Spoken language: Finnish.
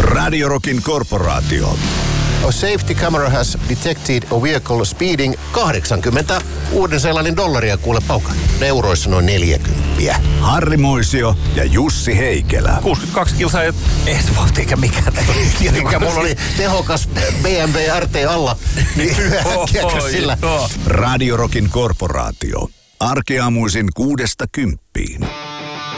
Radio Rockin korporaatio. A safety camera has detected a vehicle speeding 80 Uuden-Seelannin dollaria kuule paukaan. Euroissa noin 40. Harri Moisio ja Jussi Heikelä. 62 kilsaa ja ei se vauhti eikä mikään. Mikä mulla oli tehokas BMW RT alla, niin äkkiäkö sillä. Radio Rockin korporaatio. Arkeaamuisin 6–10.